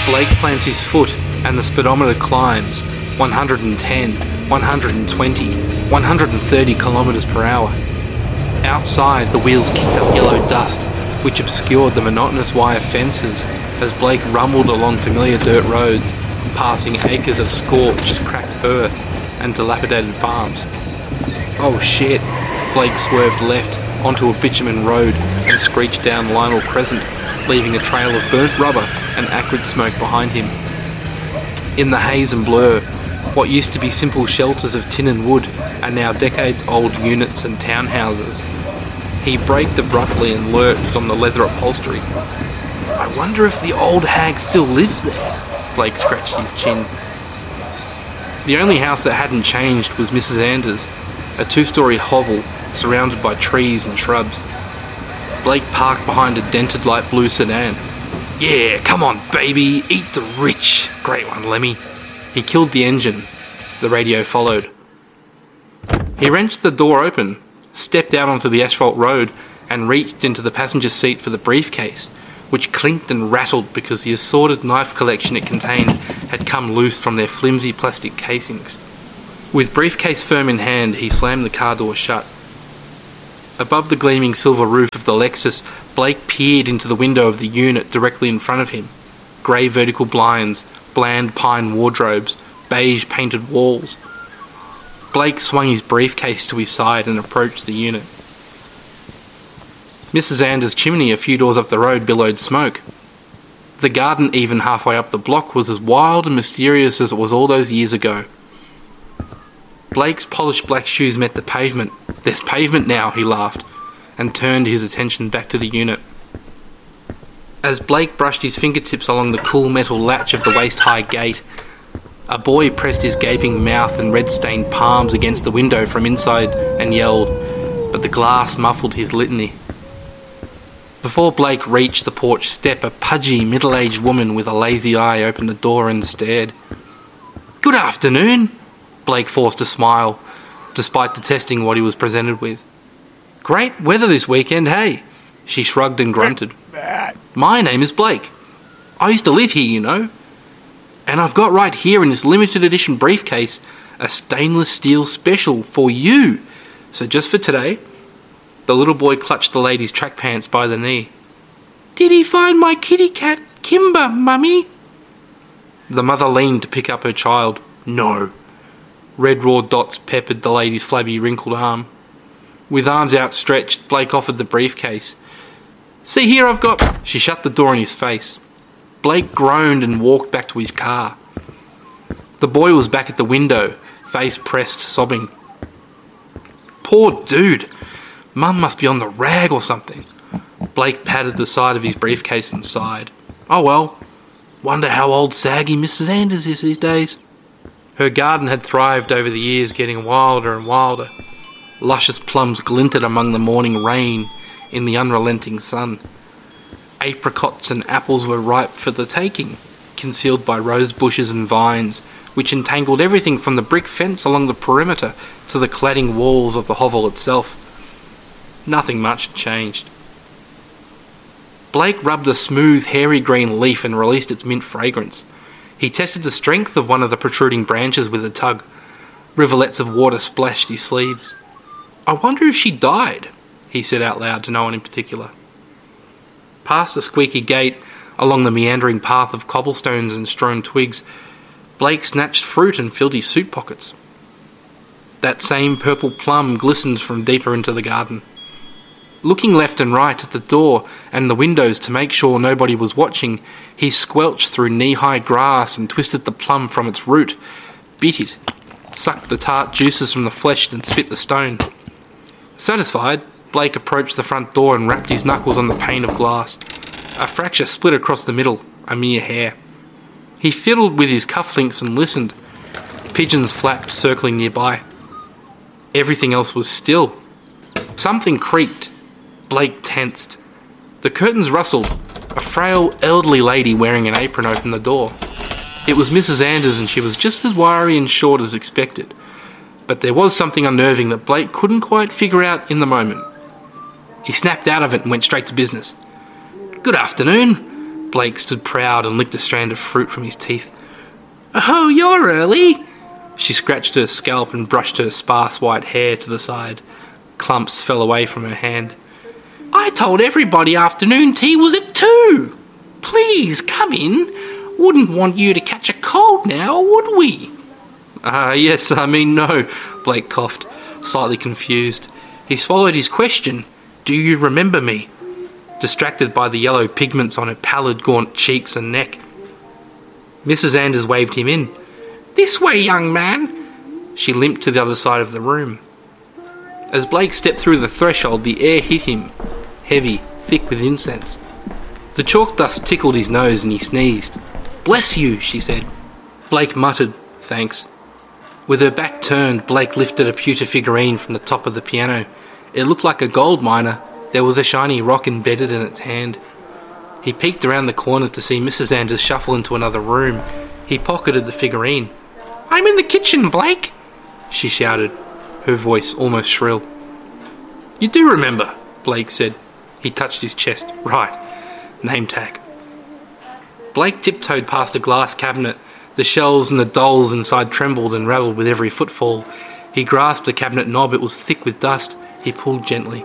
Blake plants his foot and the speedometer climbs 110, 120, 130 kilometers per hour. Outside, the wheels kicked up yellow dust, which obscured the monotonous wire fences as Blake rumbled along familiar dirt roads, passing acres of scorched, cracked earth and dilapidated farms. Oh shit! Blake swerved left onto a bitumen road and screeched down Lionel Crescent, leaving a trail of burnt rubber and acrid smoke behind him. In the haze and blur, what used to be simple shelters of tin and wood are now decades-old units and townhouses. He braked abruptly and lurched on the leather upholstery. I wonder if the old hag still lives there, Blake scratched his chin. The only house that hadn't changed was Mrs. Anders, a two-storey hovel surrounded by trees and shrubs. Blake parked behind a dented light blue sedan. Yeah, come on baby, eat the rich. Great one, Lemmy. He killed the engine. The radio followed. He wrenched the door open, stepped out onto the asphalt road and reached into the passenger seat for the briefcase, which clinked and rattled because the assorted knife collection it contained had come loose from their flimsy plastic casings. With briefcase firm in hand, he slammed the car door shut. Above the gleaming silver roof of the Lexus, Blake peered into the window of the unit directly in front of him. Grey vertical blinds, bland pine wardrobes, beige painted walls. Blake swung his briefcase to his side and approached the unit. Mrs. Anders' chimney a few doors up the road billowed smoke. The garden even halfway up the block was as wild and mysterious as it was all those years ago. Blake's polished black shoes met the pavement. There's pavement now, he laughed, and turned his attention back to the unit. As Blake brushed his fingertips along the cool metal latch of the waist-high gate, a boy pressed his gaping mouth and red-stained palms against the window from inside and yelled, but the glass muffled his litany. Before Blake reached the porch step, a pudgy, middle-aged woman with a lazy eye opened the door and stared. Good afternoon, Blake forced a smile, despite detesting what he was presented with. Great weather this weekend, hey? She shrugged and grunted. My name is Blake. I used to live here, you know. And I've got right here in this limited edition briefcase a stainless steel special for you. So just for today. The little boy clutched the lady's track pants by the knee. Did he find my kitty cat, Kimber, Mummy? The mother leaned to pick up her child. No. Red raw dots peppered the lady's flabby, wrinkled arm. With arms outstretched, Blake offered the briefcase. See here, I've got... She shut the door in his face. Blake groaned and walked back to his car. The boy was back at the window, face pressed, sobbing. Poor dude. Mum must be on the rag or something. Blake patted the side of his briefcase and sighed. Oh well. Wonder how old saggy Mrs. Anders is these days. Her garden had thrived over the years, getting wilder and wilder. Luscious plums glinted among the morning rain in the unrelenting sun. Apricots and apples were ripe for the taking, concealed by rose bushes and vines, which entangled everything from the brick fence along the perimeter to the cladding walls of the hovel itself. Nothing much had changed. Blake rubbed a smooth, hairy green leaf and released its mint fragrance. He tested the strength of one of the protruding branches with a tug. Rivulets of water splashed his sleeves. I wonder if she died, he said out loud to no one in particular. Past the squeaky gate, along the meandering path of cobblestones and strewn twigs, Blake snatched fruit and filled his suit pockets. That same purple plum glistened from deeper into the garden. Looking left and right at the door and the windows to make sure nobody was watching, he squelched through knee-high grass and twisted the plum from its root, bit it, sucked the tart juices from the flesh and spit the stone. Satisfied, Blake approached the front door and rapped his knuckles on the pane of glass. A fracture split across the middle, a mere hair. He fiddled with his cufflinks and listened. Pigeons flapped, circling nearby. Everything else was still. Something creaked. Blake tensed. The curtains rustled. A frail, elderly lady wearing an apron opened the door. It was Mrs. Anders, and she was just as wiry and short as expected. But there was something unnerving that Blake couldn't quite figure out in the moment. He snapped out of it and went straight to business. Good afternoon. Blake stood proud and licked a strand of fruit from his teeth. "Oh, you're early." She scratched her scalp and brushed her sparse white hair to the side. Clumps fell away from her hand. "I told everybody afternoon tea was at 2. Please, come in. Wouldn't want you to catch a cold now, would we?" Yes, I mean no," Blake coughed, slightly confused. He swallowed his question. "Do you remember me?" Distracted by the yellow pigments on her pallid, gaunt cheeks and neck. Mrs. Anders waved him in. "This way, young man." She limped to the other side of the room. As Blake stepped through the threshold, the air hit him, heavy, thick with incense. The chalk dust tickled his nose and he sneezed. "Bless you," she said. Blake muttered, "Thanks." With her back turned, Blake lifted a pewter figurine from the top of the piano. It looked like a gold miner. There was a shiny rock embedded in its hand. He peeked around the corner to see Mrs. Anders shuffle into another room. He pocketed the figurine. "I'm in the kitchen, Blake," she shouted, her voice almost shrill. "You do remember," Blake said. He touched his chest. "Right. Name tag." Blake tiptoed past a glass cabinet. The shelves and the dolls inside trembled and rattled with every footfall. He grasped the cabinet knob. It was thick with dust. He pulled gently.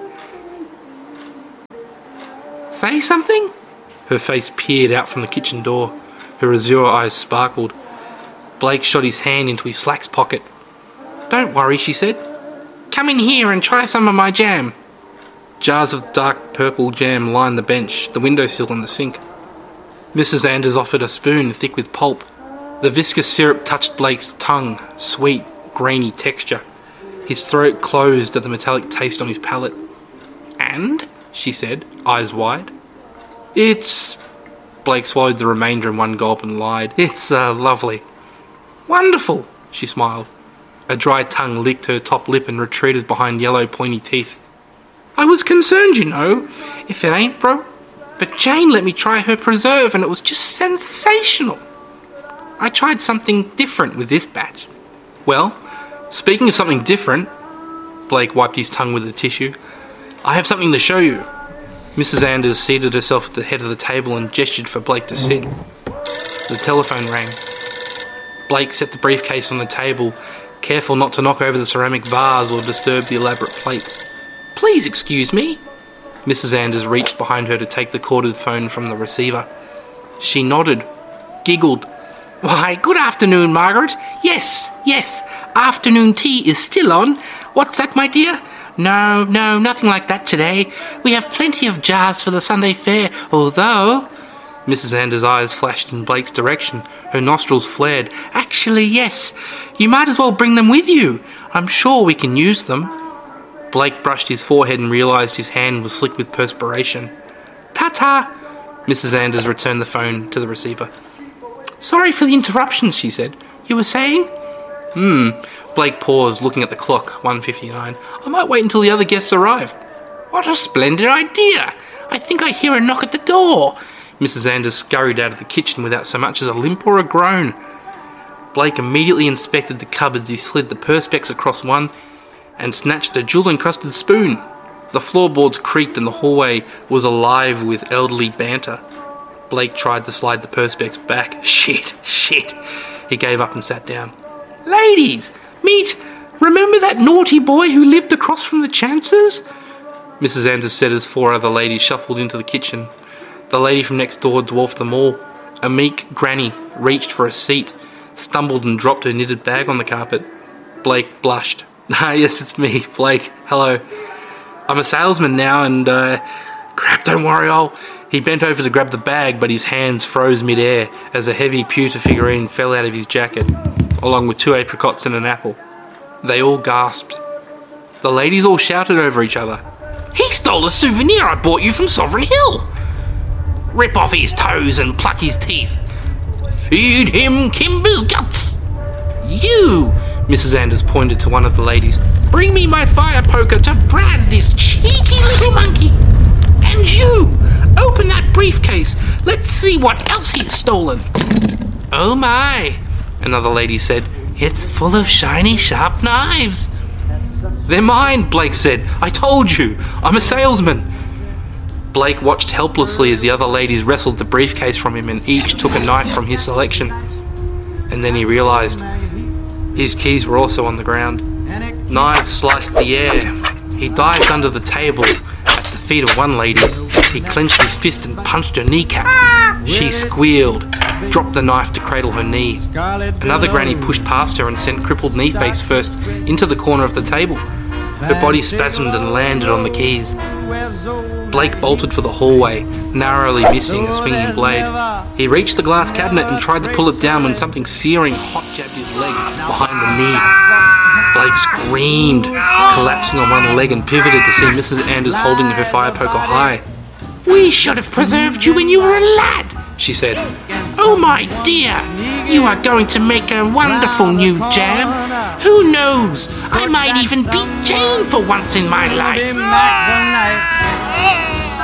"Say something?" Her face peered out from the kitchen door. Her azure eyes sparkled. Blake shot his hand into his slacks pocket. "Don't worry," she said. "Come in here and try some of my jam." Jars of dark purple jam lined the bench, the windowsill and the sink. Mrs. Anders offered a spoon thick with pulp. The viscous syrup touched Blake's tongue, sweet, grainy texture. His throat closed at the metallic taste on his palate. "And?" she said, eyes wide. "It's..." Blake swallowed the remainder in one gulp and lied. "It's, lovely." "Wonderful," she smiled. A dry tongue licked her top lip and retreated behind yellow pointy teeth. "I was concerned, you know, if it ain't broke. But Jane let me try her preserve and it was just sensational. I tried something different with this batch." "Well, speaking of something different," Blake wiped his tongue with a tissue, "I have something to show you." Mrs. Anders seated herself at the head of the table and gestured for Blake to sit. The telephone rang. Blake set the briefcase on the table, careful not to knock over the ceramic vase or disturb the elaborate plates. "Please excuse me." Mrs. Anders reached behind her to take the corded phone from the receiver. She nodded, giggled. "Why, good afternoon, Margaret. Yes, afternoon tea is still on. What's that, my dear? No, nothing like that today. We have plenty of jars for the Sunday fair, although..." Mrs. Anders' eyes flashed in Blake's direction. Her nostrils flared. "Actually, yes. You might as well bring them with you. I'm sure we can use them." Blake brushed his forehead and realised his hand was slick with perspiration. "Ta-ta!" Mrs. Anders returned the phone to the receiver. "Sorry for the interruptions," she said. "You were saying?" Blake paused, looking at the clock, 1:59. "I might wait until the other guests arrive." "What a splendid idea! I think I hear a knock at the door." Mrs. Anders scurried out of the kitchen without so much as a limp or a groan. Blake immediately inspected the cupboards. He slid the perspex across one and snatched a jewel-encrusted spoon. The floorboards creaked and the hallway was alive with elderly banter. Blake tried to slide the perspex back. Shit. He gave up and sat down. "Ladies, meet... Remember that naughty boy who lived across from the Chances?" Mrs. Anders said as 4 other ladies shuffled into the kitchen. The lady from next door dwarfed them all. A meek granny reached for a seat, stumbled and dropped her knitted bag on the carpet. Blake blushed. "Yes, it's me, Blake. Hello. I'm a salesman now and, crap, don't worry, He bent over to grab the bag, but his hands froze mid-air as a heavy pewter figurine fell out of his jacket, along with 2 apricots and an apple. They all gasped. The ladies all shouted over each other. "He stole a souvenir I bought you from Sovereign Hill! Rip off his toes and pluck his teeth! Feed him Kimber's guts! You," Mrs. Anders pointed to one of the ladies, "bring me my fire poker to brand this cheeky little monkey! And you, open that briefcase. Let's see what else he's stolen." "Oh my," another lady said. "It's full of shiny, sharp knives." "They're mine," Blake said. "I told you. I'm a salesman." Blake watched helplessly as the other ladies wrestled the briefcase from him and each took a knife from his selection. And then he realised his keys were also on the ground. Knives sliced the air. He dived under the table at the feet of one lady. He clenched his fist and punched her kneecap. She squealed, dropped the knife to cradle her knee. Another granny pushed past her and sent crippled Kneeface first into the corner of the table. Her body spasmed and landed on the keys. Blake bolted for the hallway, narrowly missing a swinging blade. He reached the glass cabinet and tried to pull it down when something searing hot jabbed his leg behind the knee. Blake screamed, collapsing on one leg and pivoted to see Mrs. Anders holding her fire poker high. "We should have preserved you when you were a lad," she said. "Oh my dear, you are going to make a wonderful new jam. Who knows, I might even beat Jane for once in my life."